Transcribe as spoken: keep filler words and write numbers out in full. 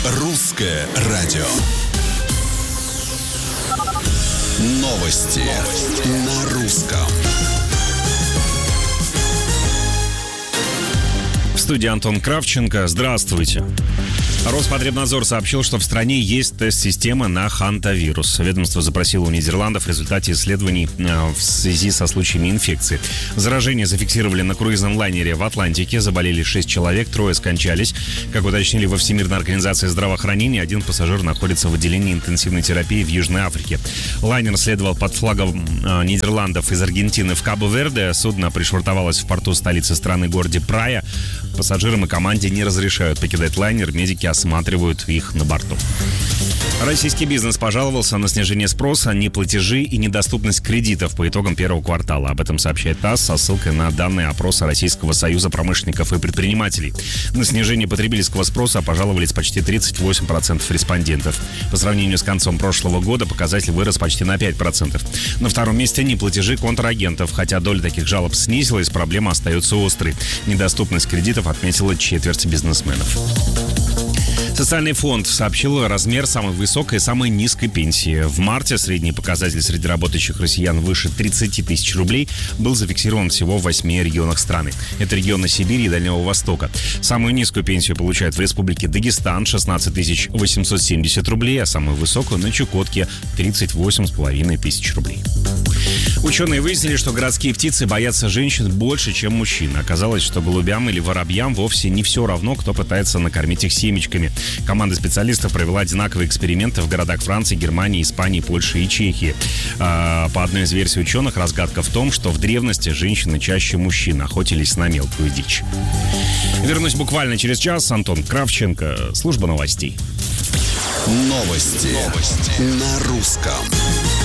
Русское радио. Новости, Новости на русском. В студии Антон Кравченко. Здравствуйте. Роспотребнадзор сообщил, что в стране есть тест-система на хантавирус. Ведомство запросило у Нидерландов в результате исследований в связи со случаями инфекции. Заражение зафиксировали на круизном лайнере в Атлантике. Заболели шесть человек, трое скончались. Как уточнили во Всемирной организации здравоохранения, один пассажир находится в отделении интенсивной терапии в Южной Африке. Лайнер следовал под флагом Нидерландов из Аргентины в Кабо-Верде. Судно пришвартовалось в порту столицы страны, городе Прая. Пассажирам и команде не разрешают покидать лайнер. Медики осматривают их на борту. Российский бизнес пожаловался на снижение спроса, неплатежи и недоступность кредитов по итогам первого квартала. Об этом сообщает ТАСС со ссылкой на данные опроса Российского союза промышленников и предпринимателей. На снижение потребительского спроса пожаловались почти тридцать восемь процентов респондентов. По сравнению с концом прошлого года показатель вырос почти на пять процентов. На втором месте неплатежи контрагентов. Хотя доля таких жалоб снизилась, проблема остается острой. Недоступность кредитов отметила четверть бизнесменов. Социальный фонд сообщил размер самой высокой и самой низкой пенсии. В марте средний показатель среди работающих россиян выше тридцать тысяч рублей был зафиксирован всего в восьми регионах страны. Это регионы Сибири и Дальнего Востока. Самую низкую пенсию получают в Республике Дагестан — шестнадцать тысяч восемьсот семьдесят рублей, а самую высокую на Чукотке — тридцать восемь с половиной тысяч рублей. Ученые выяснили, что городские птицы боятся женщин больше, чем мужчин. Оказалось, что голубям или воробьям вовсе не все равно, кто пытается накормить их семечками. Команда специалистов провела одинаковые эксперименты в городах Франции, Германии, Испании, Польши и Чехии. По одной из версий ученых, разгадка в том, что в древности женщины чаще мужчин охотились на мелкую дичь. Вернусь буквально через час. Антон Кравченко, служба новостей. Новости, Новости на русском.